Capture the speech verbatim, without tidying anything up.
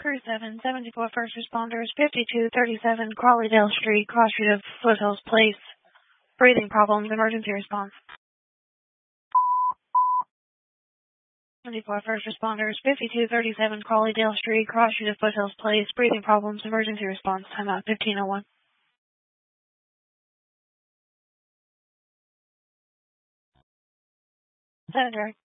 Crew seven, seventy-four first responders, fifty-two thirty-seven Crawleydale Street, cross street of Foothills Place. Breathing problems, emergency response. seventy-four first responders, fifty-two thirty-seven Crawleydale Street, cross street of Foothills Place. Breathing problems, emergency response. Timeout fifteen oh one. Senator.